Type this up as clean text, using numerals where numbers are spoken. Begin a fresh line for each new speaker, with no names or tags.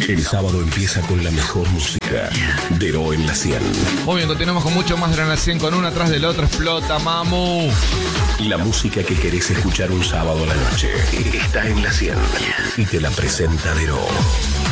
El sábado empieza con la mejor música. Dero en la 100.
Muy bien, continuamos con mucho más de la 100 con una tras del otro. Explota, mamu.
La música que querés escuchar un sábado a la noche está en la 100 y te la presenta Dero.